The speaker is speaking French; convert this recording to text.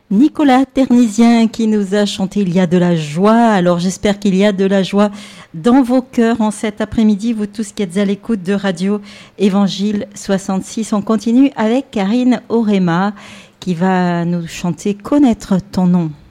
Nicolas Ternisien qui nous a chanté Il y a de la joie. Alors j'espère qu'il y a de la joie dans vos cœurs en cet après-midi, vous tous qui êtes à l'écoute de Radio Évangile 66. On continue avec Karine Orema qui va nous chanter Connaître ton nom.